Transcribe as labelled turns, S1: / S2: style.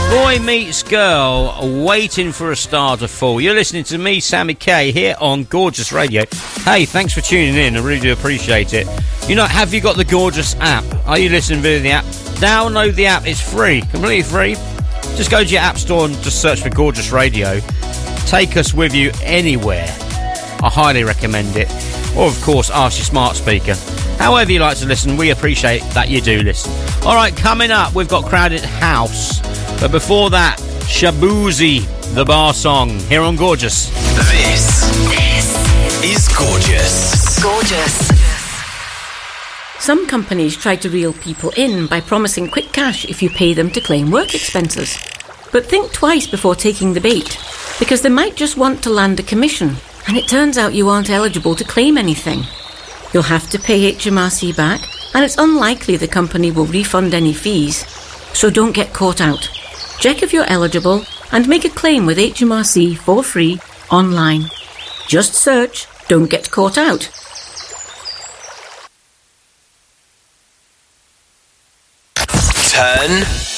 S1: Boy meets girl, waiting for a star to fall. You're listening to me, Sammy K, here on Gorgeous Radio. Hey, thanks for tuning in. I really do appreciate it. You know, have you got the Gorgeous app? Are you listening via the app? Download the app. It's free, completely free. Just go to your app store and just search for Gorgeous Radio. Take us with you anywhere. I highly recommend it. Or, of course, ask your smart speaker. However you like to listen, we appreciate that you do listen. All right, coming up, we've got Crowded House. But before that, Shaboozey, the bar song, here on Gorgeous.
S2: This is Gorgeous.
S3: Gorgeous. Some companies try to reel people in by promising quick cash if you pay them to claim work expenses. But think twice before taking the bait, because they might just want to land a commission, and it turns out you aren't eligible to claim anything. You'll have to pay HMRC back, and it's unlikely the company will refund any fees. So don't get caught out. Check if you're eligible and make a claim with HMRC for free online. Just search Don't Get Caught Out.
S2: Turn